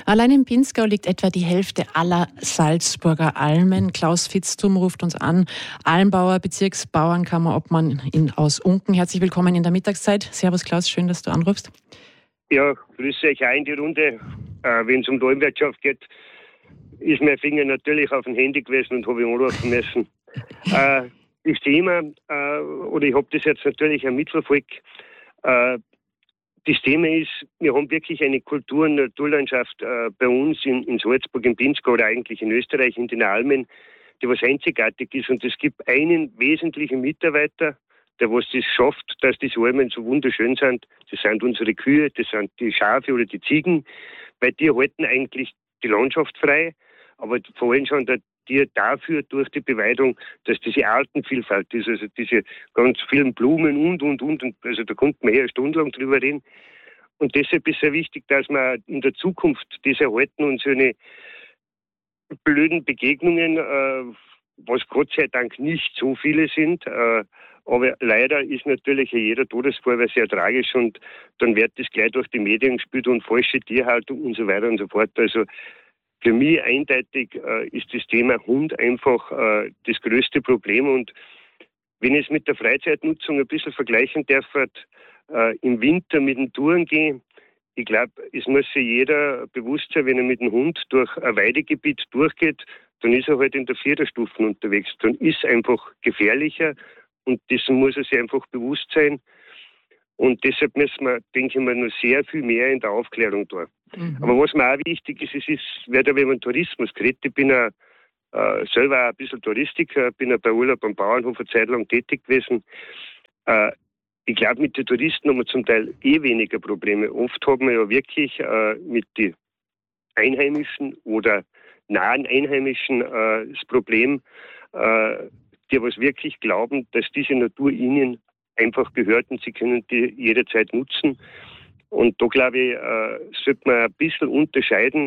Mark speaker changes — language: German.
Speaker 1: Allein im Pinzgau liegt etwa die Hälfte aller Salzburger Almen. Klaus Vitzthum ruft uns an, Almbauer, Bezirksbauernkammerobmann aus Unken. Herzlich willkommen in der Mittagszeit. Servus Klaus, schön, dass du anrufst.
Speaker 2: Ja, grüße euch auch in die Runde. Wenn es um die Almwirtschaft geht, ist mein Finger natürlich auf dem Handy gewesen und habe ihn anrufen müssen. Das Thema, oder ich habe das jetzt natürlich auch mitverfolgt, das Thema ist, wir haben wirklich eine Kultur- und Naturlandschaft bei uns in Salzburg, im Pinzgau oder eigentlich in Österreich, in den Almen, die was einzigartig ist. Und es gibt einen wesentlichen Mitarbeiter, der was das schafft, dass diese Almen so wunderschön sind. Das sind unsere Kühe, das sind die Schafe oder die Ziegen, weil die halten eigentlich die Landschaft frei, aber vor allem schon die dafür durch die Beweidung, dass diese Artenvielfalt ist, also diese ganz vielen Blumen und, also da kommt man eine Stunde lang drüber reden. Und deshalb ist es sehr wichtig, dass wir in der Zukunft das erhalten und so eine blöden Begegnungen, was Gott sei Dank nicht so viele sind, aber leider ist natürlich jeder Todesfall sehr tragisch und dann wird das gleich durch die Medien gespielt und falsche Tierhaltung und so weiter und so fort. Also für mich eindeutig ist das Thema Hund einfach das größte Problem. Und wenn ich es mit der Freizeitnutzung ein bisschen vergleichen darf, im Winter mit dem Touren gehen, ich glaube, es muss sich jeder bewusst sein, wenn er mit dem Hund durch ein Weidegebiet durchgeht, dann ist er halt in der 4. Stufe unterwegs. Dann ist es einfach gefährlicher und dessen muss er sich einfach bewusst sein. Und deshalb müssen wir, denke ich mal, noch sehr viel mehr in der Aufklärung tun. Aber was mir auch wichtig ist, es ist, wenn man Tourismus kriegt, ich bin selber auch ein bisschen Touristiker, bin bei Urlaub am Bauernhof eine Zeit lang tätig gewesen. Ich glaube, mit den Touristen haben wir zum Teil weniger Probleme. Oft haben wir ja wirklich mit den Einheimischen oder nahen Einheimischen das Problem, die was wirklich glauben, dass diese Natur ihnen einfach gehört und sie können die jederzeit nutzen. Und da, glaube ich, sollte man ein bisschen unterscheiden,